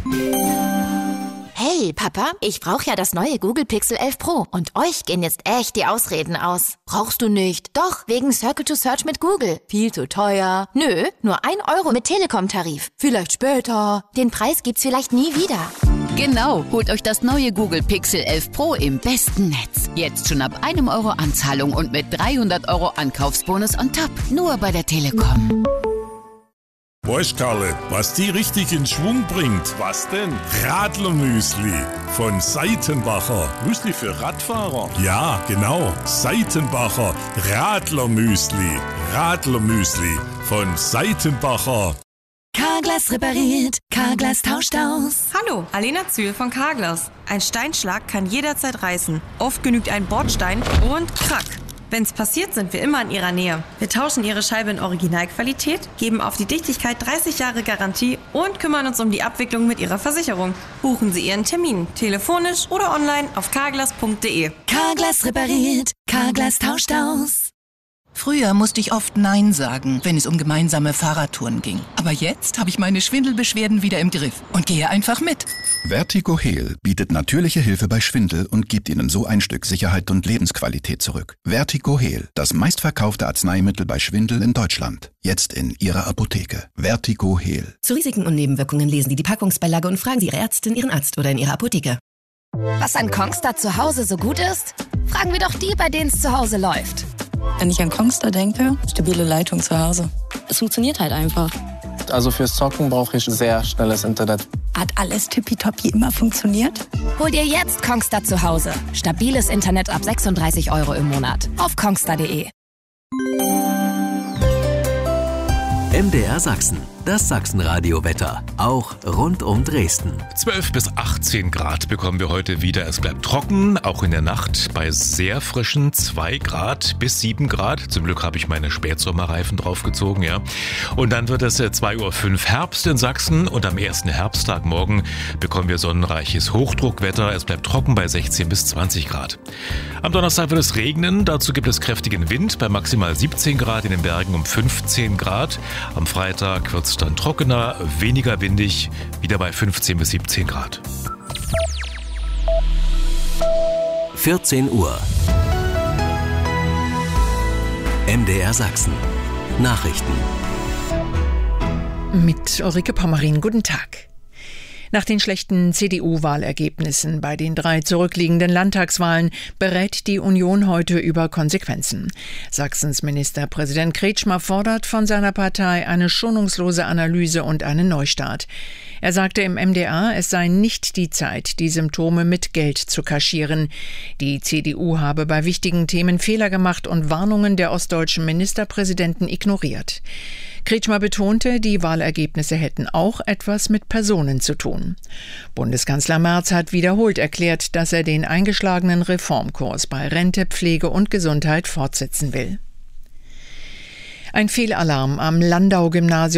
Hey, Papa, ich brauche ja das neue Google Pixel 11 Pro und euch gehen jetzt echt die Ausreden aus. Brauchst du nicht? Doch, wegen Circle to Search mit Google. Viel zu teuer. Nö, nur 1 Euro mit Telekom-Tarif. Vielleicht später. Den Preis gibt's vielleicht nie wieder. Genau, holt euch das neue Google Pixel 11 Pro im besten Netz. Jetzt schon ab 1 Euro Anzahlung und mit 300 Euro Ankaufsbonus on top. Nur bei der Telekom. Weißt, Karle, was die richtig in Schwung bringt? Was denn? Radlermüsli von Seitenbacher. Müsli für Radfahrer? Ja, genau. Seitenbacher Radlermüsli. Radlermüsli von Seitenbacher. Carglass repariert, Carglass tauscht aus. Hallo, Alena Zühl von Carglass. Ein Steinschlag kann jederzeit reißen. Oft genügt ein Bordstein und krack. Wenn's passiert, sind wir immer in Ihrer Nähe. Wir tauschen Ihre Scheibe in Originalqualität, geben auf die Dichtigkeit 30 Jahre Garantie und kümmern uns um die Abwicklung mit Ihrer Versicherung. Buchen Sie Ihren Termin, telefonisch oder online auf carglass.de. Carglass repariert, Carglass tauscht aus. Früher musste ich oft Nein sagen, wenn es um gemeinsame Fahrradtouren ging. Aber jetzt habe ich meine Schwindelbeschwerden wieder im Griff und gehe einfach mit. VertigoHeal bietet natürliche Hilfe bei Schwindel und gibt Ihnen so ein Stück Sicherheit und Lebensqualität zurück. VertigoHeal, das meistverkaufte Arzneimittel bei Schwindel in Deutschland. Jetzt in Ihrer Apotheke. VertigoHeal. Zu Risiken und Nebenwirkungen lesen Sie die Packungsbeilage und fragen Sie Ihre Ärztin, Ihren Arzt oder in Ihrer Apotheke. Was an Kongstar zu Hause so gut ist? Fragen wir doch die, bei denen es zu Hause läuft. Wenn ich an Kongstar denke, stabile Leitung zu Hause. Es funktioniert halt einfach. Also fürs Zocken brauche ich sehr schnelles Internet. Hat alles tippitoppi immer funktioniert? Hol dir jetzt Kongstar zu Hause. Stabiles Internet ab 36 Euro im Monat. Auf kongstar.de. MDR Sachsen, das Sachsenradio-Wetter, auch rund um Dresden. 12 bis 18 Grad bekommen wir heute wieder. Es bleibt trocken, auch in der Nacht bei sehr frischen 2 Grad bis 7 Grad. Zum Glück habe ich meine Spätsommerreifen draufgezogen, ja. Und dann wird es 2:05 Uhr Herbst in Sachsen und am ersten Herbsttag morgen bekommen wir sonnenreiches Hochdruckwetter. Es bleibt trocken bei 16 bis 20 Grad. Am Donnerstag wird es regnen, dazu gibt es kräftigen Wind bei maximal 17 Grad, in den Bergen um 15 Grad. Am Freitag wird es dann trockener, weniger windig, wieder bei 15 bis 17 Grad. 14 Uhr. MDR Sachsen. Nachrichten. Mit Ulrike Pommerin, guten Tag. Nach den schlechten CDU-Wahlergebnissen bei den 3 zurückliegenden Landtagswahlen berät die Union heute über Konsequenzen. Sachsens Ministerpräsident Kretschmer fordert von seiner Partei eine schonungslose Analyse und einen Neustart. Er sagte im MDR, es sei nicht die Zeit, die Symptome mit Geld zu kaschieren. Die CDU habe bei wichtigen Themen Fehler gemacht und Warnungen der ostdeutschen Ministerpräsidenten ignoriert. Kretschmer betonte, die Wahlergebnisse hätten auch etwas mit Personen zu tun. Bundeskanzler Merz hat wiederholt erklärt, dass er den eingeschlagenen Reformkurs bei Rente, Pflege und Gesundheit fortsetzen will. Ein Fehlalarm am Landau-Gymnasium